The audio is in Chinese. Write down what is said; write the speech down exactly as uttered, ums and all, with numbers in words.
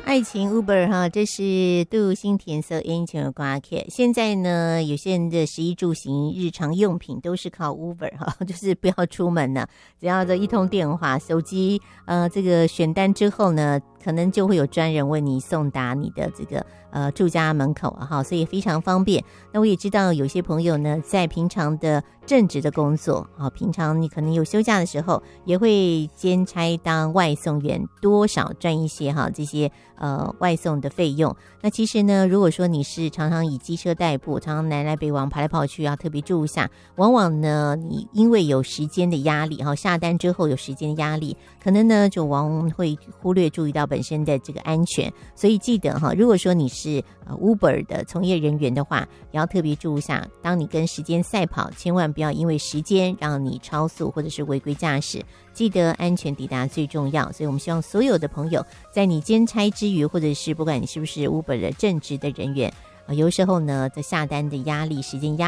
爱情 Uber 哈，这是杜新田所演唱的歌曲。现在呢，有些人的食衣住行日常用品都是靠 Uber 哈，就是不要出门了，只要这一通电话，手机呃这个选单之后呢，可能就会有专人为你送达你的这个呃住家门口啊哈，所以非常方便。那我也知道有些朋友呢，在平常的正职的工作啊，平常你可能有休假的时候，也会兼差当外送员，多少赚一些哈这些呃外送的费用。那其实呢，如果说你是常常以机车代步，常常南来北往跑来跑去，要特别注意一下，往往呢你因为有时间的压力哈，下单之后有时间的压力，可能呢就往往会忽略注意到本身的这个安全。所以记得哈，如果说你是呃 Uber 的从业人员的话，也要特别注意一下，当你跟时间赛跑，千万不要因为时间让你超速或者是违规驾驶。记得安全抵达最重要，所以我们希望所有的朋友在你兼差之余，或者是不管你是不是 Uber 的正职的人员，呃、有时候呢在下单的压力、时间压力